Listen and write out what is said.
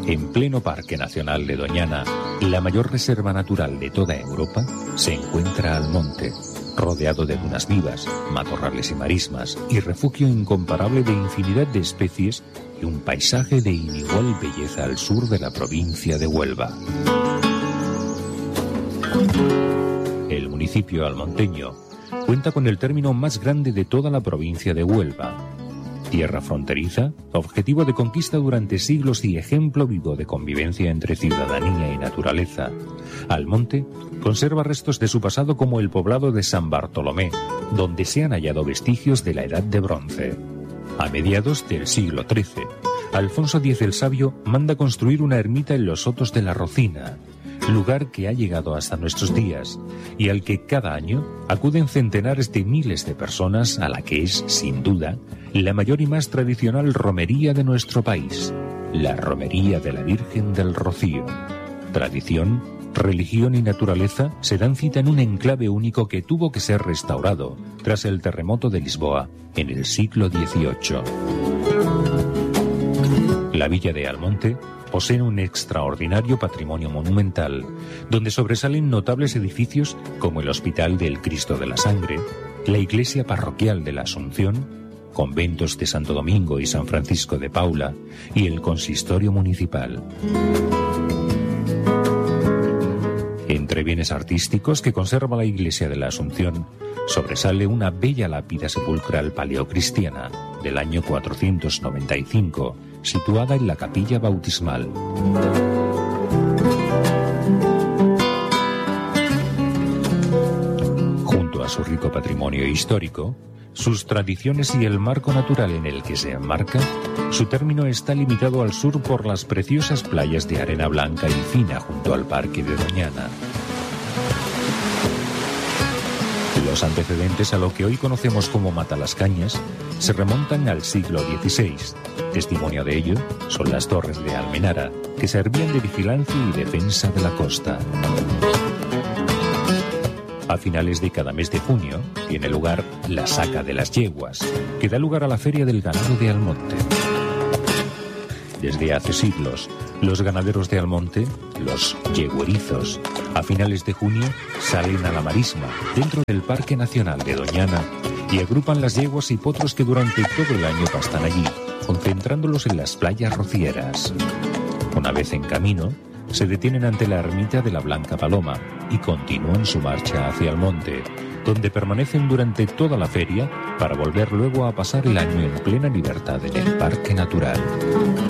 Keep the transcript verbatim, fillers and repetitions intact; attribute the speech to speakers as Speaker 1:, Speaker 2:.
Speaker 1: En pleno Parque Nacional de Doñana, la mayor reserva natural de toda Europa, se encuentra Almonte, rodeado de dunas vivas, matorrales y marismas, y refugio incomparable de infinidad de especies y un paisaje de inigual belleza al sur de la provincia de Huelva. El municipio almonteño cuenta con el término más grande de toda la provincia de Huelva. Tierra fronteriza, objetivo de conquista durante siglos y ejemplo vivo de convivencia entre ciudadanía y naturaleza, Almonte conserva restos de su pasado como el poblado de San Bartolomé, donde se han hallado vestigios de la Edad de Bronce. A mediados del siglo trece, Alfonso X el Sabio manda construir una ermita en los Sotos de la Rocina, lugar que ha llegado hasta nuestros días y al que cada año acuden centenares de miles de personas, a la que es, sin duda, la mayor y más tradicional romería de nuestro país, la Romería de la Virgen del Rocío. Tradición, religión y naturaleza se dan cita en un enclave único que tuvo que ser restaurado tras el terremoto de Lisboa en el siglo dieciocho. La villa de Almonte posee un extraordinario patrimonio monumental, donde sobresalen notables edificios como el Hospital del Cristo de la Sangre, la Iglesia Parroquial de la Asunción, conventos de Santo Domingo y San Francisco de Paula y el Consistorio Municipal. Entre bienes artísticos que conserva la Iglesia de la Asunción, sobresale una bella lápida sepulcral paleocristiana del año cuatrocientos noventa y cinco, situada en la capilla bautismal. Junto a su rico patrimonio histórico, sus tradiciones y el marco natural en el que se enmarca, su término está limitado al sur por las preciosas playas de arena blanca y fina junto al Parque de Doñana. Los antecedentes a lo que hoy conocemos como Matalascañas se remontan al siglo dieciséis. Testimonio de ello son las torres de Almenara, que servían de vigilancia y defensa de la costa. A finales de cada mes de junio tiene lugar la Saca de las Yeguas, que da lugar a la Feria del Ganado de Almonte. Desde hace siglos, los ganaderos de Almonte, los yeguerizos, a finales de junio salen a la marisma dentro del Parque Nacional de Doñana y agrupan las yeguas y potros que durante todo el año pastan allí, concentrándolos en las playas rocieras. Una vez en camino, se detienen ante la ermita de la Blanca Paloma y continúan su marcha hacia el monte, donde permanecen durante toda la feria para volver luego a pasar el año en plena libertad en el Parque Natural.